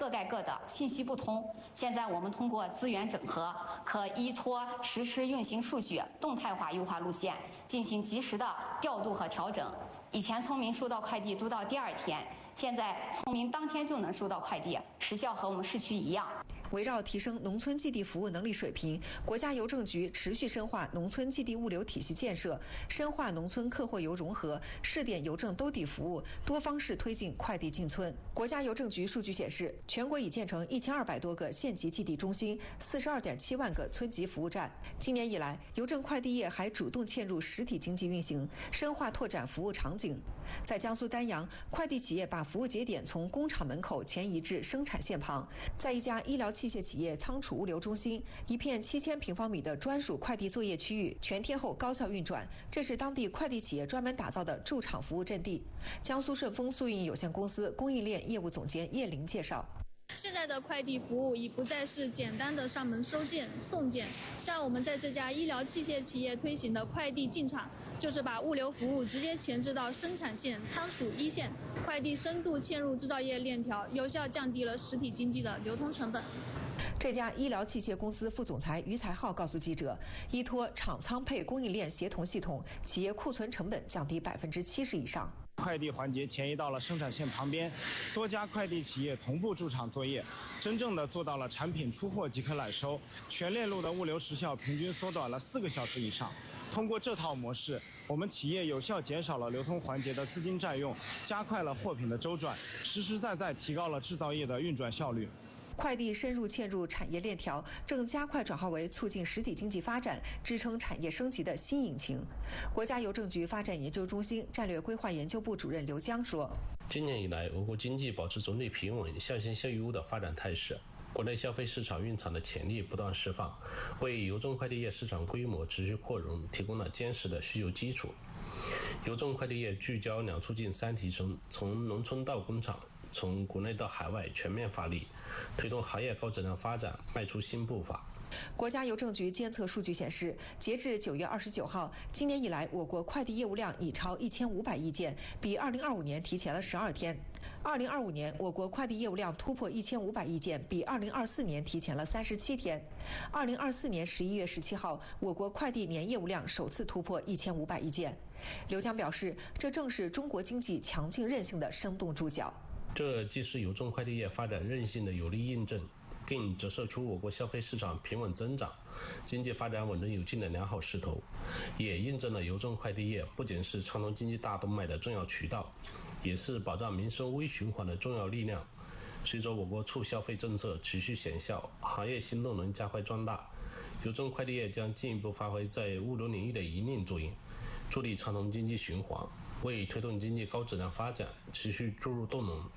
盖各的，信息不通。现在我们通过资源整合，可依托实时运行数据，动态化优化路线，进行及时的调度和调整。以前村民收到快递都到第2天，现在村民当天就能收到快递，时效和我们市区一样。 围绕提升农村基地服务能力水平，国家邮政局持续深化农村基地物流体系建设，深化农村客货邮融合，试点邮政兜底服务，多方式推进快递进村。国家邮政局数据显示，全国已建成1200多个县级基地中心，42.7万个村级服务站。今年以来，邮政快递业还主动嵌入实体经济运行，深化拓展服务场景。在江苏丹阳，快递企业把服务节点从工厂门口前移至生产线旁，在一家医疗器械企业仓储物流中心，一片7000平方米的专属快递作业区域全天候高效运转，这是当地快递企业专门打造的驻场服务阵地。江苏顺丰速运有限公司供应链业务总监叶玲介绍。 现在的快递服务已不再是简单的上门收件、送件，像我们在这家医疗器械企业推行的快递进场，就是把物流服务直接前置到生产线、仓储一线，快递深度嵌入制造业链条，有效降低了实体经济的流通成本。 这家医疗器械公司副总裁于才浩告诉记者，依托厂仓配供应链协同系统，企业库存成本降低70%以上。 快递环节前移到了生产线旁边，多家快递企业同步驻场作业，真正的做到了产品出货即可揽收，全链路的物流时效平均缩短了4个小时以上。通过这套模式，我们企业有效减少了流通环节的资金占用，加快了货品的周转，实实在在提高了制造业的运转效率。 快递深入嵌入产业链条，正加快转化为促进实体经济发展、支撑产业升级的新引擎。国家邮政局发展研究中心战略规划研究部主任刘江说：“ 今年以来，我国经济保持总体平稳、向新向优的发展态势。国内消费市场蕴藏的潜力不断释放，为邮政快递业市场规模持续扩容提供了坚实的需求基础。邮政快递业聚焦两促进三提升，从农村到工厂，从国内到海外全面发力，推动行业高质量发展迈出新步伐。” 国家邮政局监测数据显示，截至9月29号，今年以来，我国快递业务量已超1500亿件，比2025年提前了12天。2025年，我国快递业务量突破1500亿件，比2024年提前了37天。2024年11月17号，我国快递年业务量首次突破1500亿件。刘江表示，这正是中国经济强劲韧性的生动注脚。 这既是邮政快递业发展韧性的有力印证，更折射出我国消费市场平稳增长、经济发展稳中有进的良好势头，也印证了邮政快递业不仅是畅通经济大动脉的重要渠道，也是保障民生微循环的重要力量。随着我国促消费政策持续显效，行业新动能加快壮大，邮政快递业将进一步发挥在物流领域的引领作用，助力畅通经济循环，为推动经济高质量发展持续注入动能。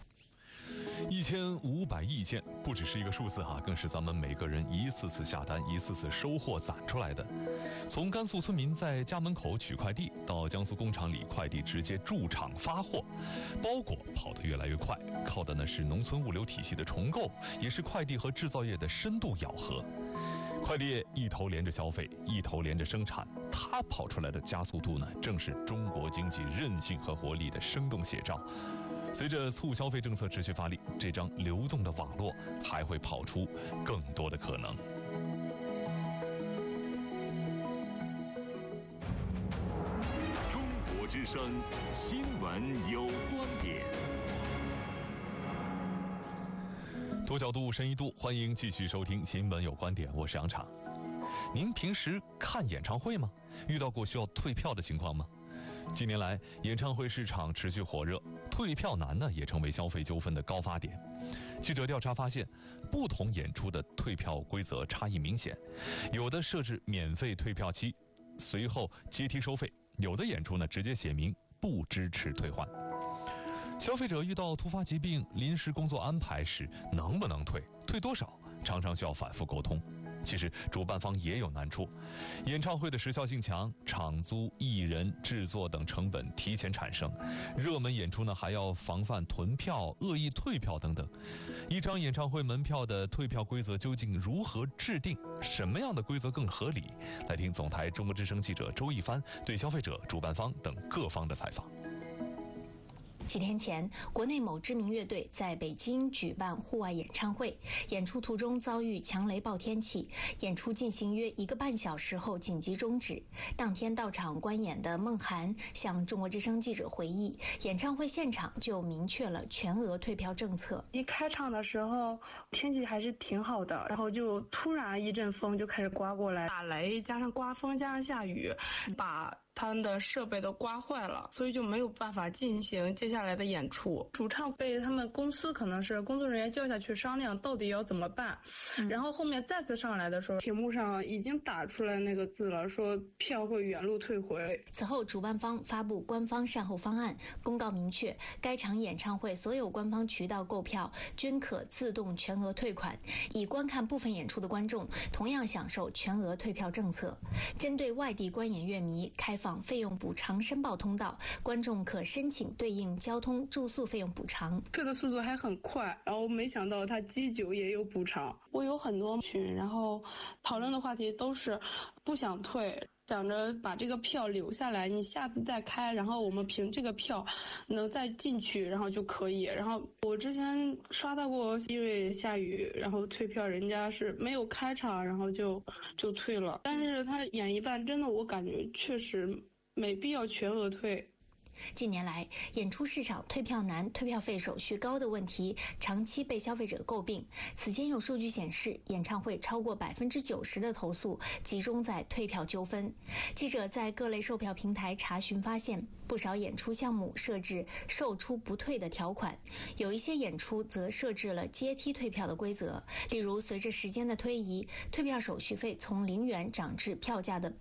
1500亿件不只是一个数字更是咱们每个人一次次下单、一次次收货攒出来的。从甘肃村民在家门口取快递，到江苏工厂里快递直接驻场发货，包裹跑得越来越快，靠的是农村物流体系的重构，也是快递和制造业的深度咬合。快递业一头连着消费，一头连着生产，它跑出来的加速度正是中国经济韧性和活力的生动写照。随着促消费政策持续发力，这张流动的网络还会跑出更多的可能。 中国之声新闻有观点， 多角度、深一度，欢迎继续收听新闻有观点，我是杨昶。您平时看演唱会吗？遇到过需要退票的情况吗？近年来，演唱会市场持续火热，退票难也成为消费纠纷的高发点。记者调查发现，不同演出的退票规则差异明显，有的设置免费退票期，随后阶梯收费；有的演出直接写明不支持退换。消费者遇到突发疾病、临时工作安排时，能不能退？退多少？常常需要反复沟通。其实主办方也有难处，演唱会的时效性强，场租、艺人、制作等成本提前产生，热门演出还要防范囤票、恶意退票等等。一张演唱会门票的退票规则究竟如何制定？什么样的规则更合理？来听总台中国之声记者周一帆对消费者、主办方等各方的采访。 几天前，国内某知名乐队在北京举办户外演唱会，演出途中遭遇强雷暴天气，演出进行约1个半小时后紧急终止。当天到场观演的孟涵向中国之声记者回忆，演唱会现场就明确了全额退票政策。 一开场的时候天气还是挺好的，然后就突然一阵风就开始刮过来，打雷加上刮风加上下雨，把他们的设备都刮坏了，所以就没有办法进行接下来的演出。主唱被他们公司可能是工作人员叫下去商量到底要怎么办，然后后面再次上来的时候，屏幕上已经打出来那个字了，说票会原路退回。 此后主办方发布官方善后方案，公告明确该场演唱会所有官方渠道购票均可自动全额退款，已观看部分演出的观众同样享受全额退票政策。针对外地观演乐迷开放费用补偿申报通道，观众可申请对应交通住宿费用补偿。 退的速度还很快，然后没想到他机酒也有补偿。我有很多群，然后讨论的话题都是不想退，想着把这个票留下来，你下次再开，然后我们凭这个票能再进去，然后就可以。然后我之前刷到过，因为下雨，然后退票，人家是没有开场，然后就退了。但是他演一半，真的我感觉确实没必要全额退。 近年来，演出市场退票难、退票费手续高的问题长期被消费者诟病。此前有数据显示，演唱会超过90%的投诉集中在退票纠纷。记者在各类售票平台查询发现，不少演出项目设置售出不退的条款，有一些演出则设置了阶梯退票的规则。例如，随着时间的推移，退票手续费从0元涨至票价的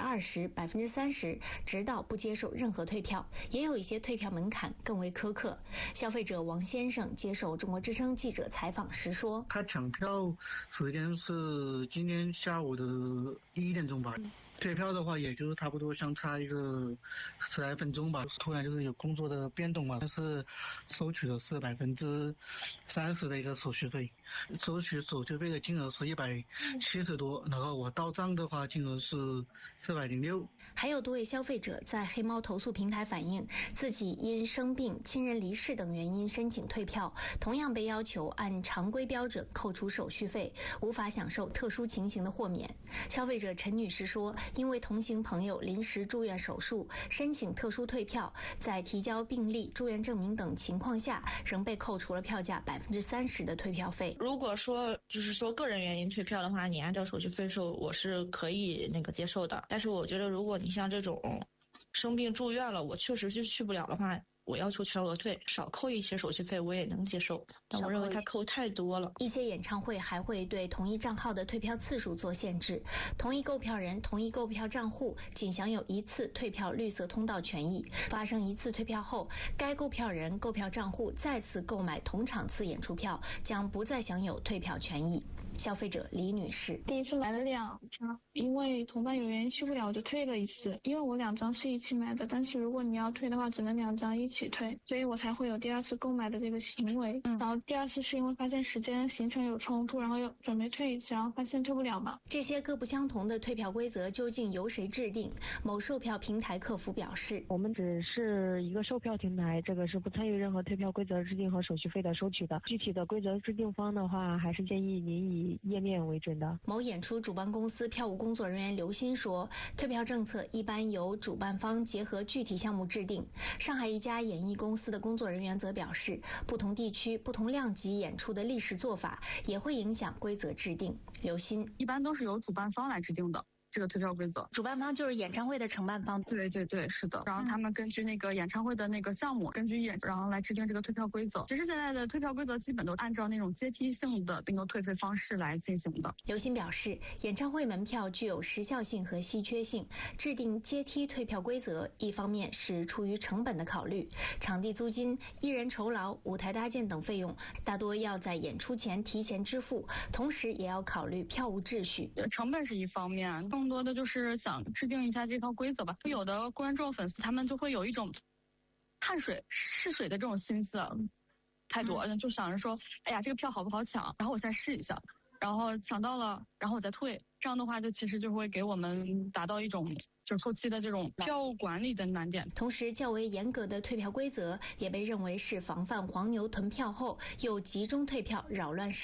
20%、30%，直到不接受任何退票。也有一些退票门槛更为苛刻。消费者王先生接受中国之声记者采访时说：“ 他抢票时间是今天下午的1点钟吧。”退票的话，也就是差不多相差一个10来分钟吧。突然就是有工作的变动嘛，但是收取的是30%的一个手续费，收取手续费的金额是170多，然后我到账的话金额是406。 还有多位消费者在黑猫投诉平台反映，自己因生病、亲人离世等原因申请退票，同样被要求按常规标准扣除手续费，无法享受特殊情形的豁免。消费者陈女士说，因为同行朋友临时住院手术，申请特殊退票，在提交病历、住院证明等情况下，仍被扣除了票价30%的退票费。 如果说个人原因退票的话，你按照手续费收，我是可以接受的。但是我觉得，如果你像这种生病住院了，我确实是去不了的话，我要求全额退，少扣一些手续费我也能接受，但我认为它扣太多了。 一些演唱会还会对同一账号的退票次数做限制，同一购票人、同一购票账户仅享有1次退票绿色通道权益。发生1次退票后，该购票人、购票账户再次购买同场次演出票，将不再享有退票权益。消费者李女士： 第一次买了2张，因为同伴有原因去不了，我就退了1次。因为我2张是一起买的，但是如果你要退的话，只能2张一起退，所以我才会有第2次购买的这个行为。然后第2次是因为发现时间行程有冲突，然后又准备退1次，然后发现退不了嘛。 这些各不相同的退票规则究竟由谁制定？某售票平台客服表示： 我们只是一个售票平台，这个是不参与任何退票规则制定和手续费的收取的。具体的规则制定方的话，还是建议您以页面为准的。 某演出主办公司票务工作人员刘鑫说，退票政策一般由主办方结合具体项目制定。上海一家演艺公司的工作人员则表示，不同地区、不同量级演出的历史做法也会影响规则制定。刘鑫： 一般都是由主办方来制定的。这个退票规则， 主办方就是演唱会的承办方。 对，是的。然后他们根据那个演唱会的那个项目，根据然后来制定这个退票规则。其实现在的退票规则基本都按照那种阶梯性的那个退费方式来进行的。 刘鑫表示，演唱会门票具有时效性和稀缺性，制定阶梯退票规则，一方面是出于成本的考虑，场地租金、艺人酬劳、舞台搭建等费用大多要在演出前提前支付，同时也要考虑票务秩序。 成本是一方面，更多的就是想制定一下这套规则吧。有的观众粉丝他们就会有一种看水试水的这种心思太多，就想着说，哎呀，这个票好不好抢，然后我再试一下。 然后抢到了，然后我再退，这样的话就其实就会给我们达到一种就是后期的这种票务管理的难点。 同时，较为严格的退票规则也被认为是防范黄牛囤票后又集中退票扰乱市